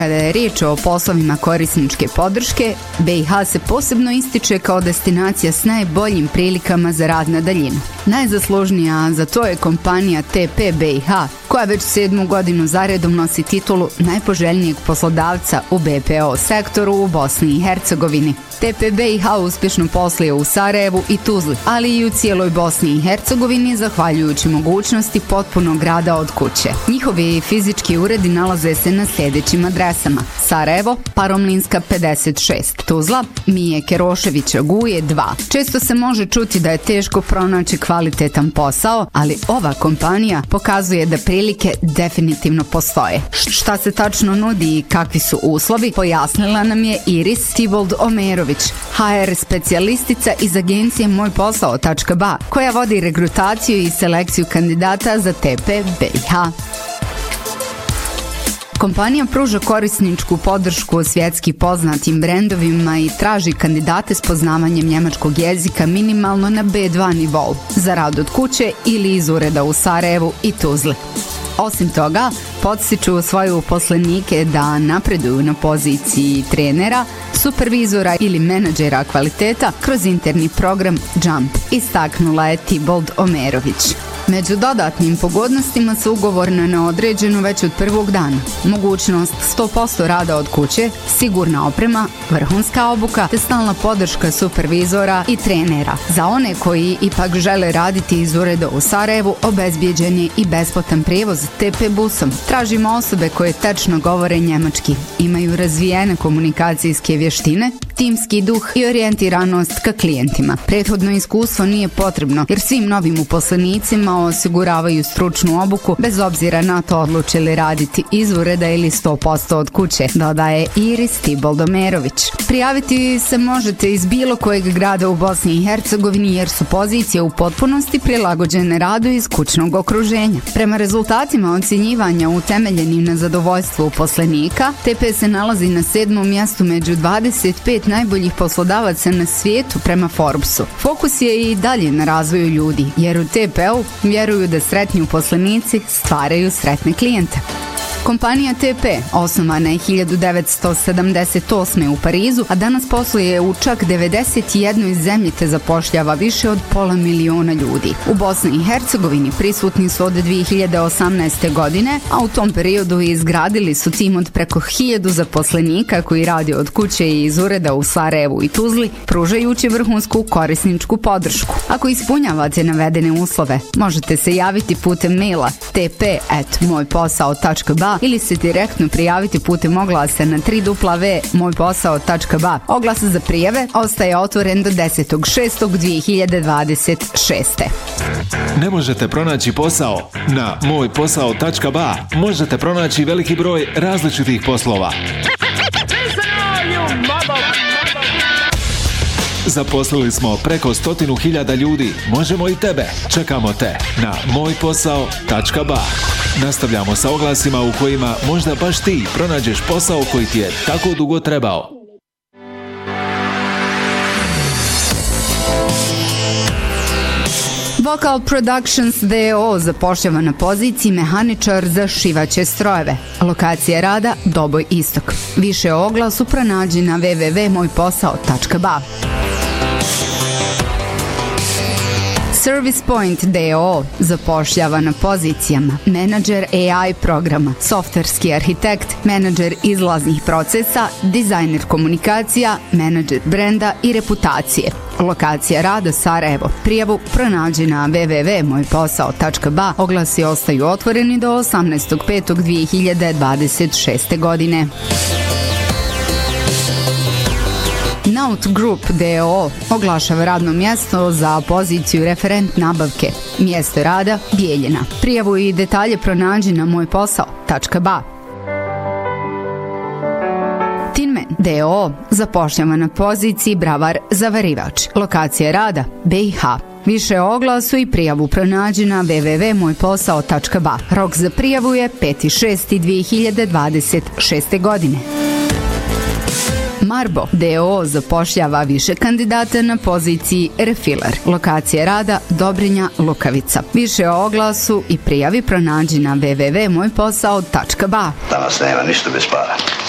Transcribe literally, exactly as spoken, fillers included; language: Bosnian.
Kada je riječ o poslovima korisničke podrške, B i H se posebno ističe kao destinacija s najboljim prilikama za rad na daljinu. Najzaslužnija za to je kompanija T P B i H, koja već sedmu godinu zaredom nosi titulu najpoželjnijeg poslodavca u B P O sektoru u Bosni i Hercegovini. T P B i H uspješno posluje u Sarajevu i Tuzli, ali i u cijeloj Bosni i Hercegovini zahvaljujući mogućnosti potpunog rada od kuće. Njihovi fizički uredi nalaze se na sljedećim adresama: Sarajevo, Paromlinska pedeset šest, Tuzla, Mije Keroševića Guje dva. Često se može čuti da je teško pronaći kvalitetan posao, ali ova kompanija pokazuje da prilike definitivno postoje. Šta se tačno nudi i kakvi su uslovi, pojasnila nam je Iris Tibold-Omerović, H R specijalistica iz agencije moj posao tačka ba, koja vodi regrutaciju i selekciju kandidata za T P B i H. Kompanija pruža korisničku podršku svjetski poznatim brendovima i traži kandidate s poznavanjem njemačkog jezika minimalno na B dva nivou za rad od kuće ili iz ureda u Sarajevu i Tuzli. Osim toga, podstiču svoje uposlenike da napreduju na poziciji trenera, supervizora ili menadžera kvaliteta kroz interni program Jump, istaknula je Tibold-Omerović. Među dodatnim pogodnostima su ugovor na neodređeno već od prvog dana, mogućnost sto posto rada od kuće, sigurna oprema, vrhunska obuka te stalna podrška supervizora i trenera. Za one koji ipak žele raditi iz ureda u Sarajevu, obezbijeđen je i besplatan prijevoz T P busom. Tražimo osobe koje tečno govore njemački, imaju razvijene komunikacijske vještine, timski duh i orijentiranost ka klijentima. Prethodno iskustvo nije potrebno jer svim novim uposlenicima osiguravaju stručnu obuku bez obzira na to odluče li raditi iz ureda ili sto posto od kuće, dodaje Iris Tibold-Omerović. Prijaviti se možete iz bilo kojeg grada u Bosni i Hercegovini jer su pozicije u potpunosti prilagođene radu iz kućnog okruženja. Prema rezultatima ocjenjivanja utemeljenim na zadovoljstvu uposlenika, T P se nalazi na sedmom mjestu među dvadeset pet najboljih poslodavaca na svijetu prema Forbesu. Fokus je i dalje na razvoju ljudi, jer u T P-u vjeruju da sretni uposlenici stvaraju sretne klijente. Kompanija T P osnovana je hiljadu devetsto sedamdeset osme. u Parizu, a danas posluje u čak devedeset jednoj zemlji te zapošljava više od pola miliona ljudi. U Bosni i Hercegovini prisutni su od dvije hiljade osamnaeste. godine, a u tom periodu izgradili su tim od preko hiljadu zaposlenika koji radi od kuće i iz ureda u Sarajevu i Tuzli, pružajući vrhunsku korisničku podršku. Ako ispunjavate navedene uslove, možete se javiti putem maila t p at moj posao tačka ba ili se direktno prijaviti putem oglasa na w w w tačka moj posao tačka ba. Oglas za prijave ostaje otvoren do desetog šestog dvije hiljade dvadeset šeste. Ne možete pronaći posao? Na moj posao tačka ba možete pronaći veliki broj različitih poslova. Zaposlili smo preko stotinu hiljada ljudi. Možemo i tebe. Čekamo te na moj posao tačka ba. Nastavljamo sa oglasima u kojima možda baš ti pronađeš posao koji ti je tako dugo trebao. Vocal Productions D O O zapošljava na poziciji mehaničar za šivaće strojeve. Lokacija rada Doboj Istok. Više o oglasu pronađi na w w w tačka moj posao tačka ba. Service Point D O O zapošljava na pozicijama menadžer A I programa, softverski arhitekt, menadžer izlaznih procesa, dizajner komunikacija, menadžer brenda i reputacije. Lokacija rada Sarajevo. Prijavu pronađi na w w w tačka moj posao tačka ba. Oglasi ostaju otvoreni do osamnaestog petog dvije hiljade dvadeset šeste. godine. Naut Group D O O oglašava radno mjesto za poziciju referent nabavke. Mjesto rada Bijeljina. Prijavu i detalje pronađi na moj posao tačka ba. Tinman D O O zapošljava na poziciji bravar zavarivač. Lokacija rada B i H. Više o oglasu i prijavu pronađi na w w w tačka moj posao tačka ba. Rok za prijavu je peti šesti dvije hiljade dvadeset šeste. godine. Marbo D O O zapošljava više kandidata na poziciji refiller. Lokacija rada Dobrinja Lukavica. Više o oglasu i prijavi pronađi na w w w tačka moj posao tačka ba. Danas nema ništa bez para.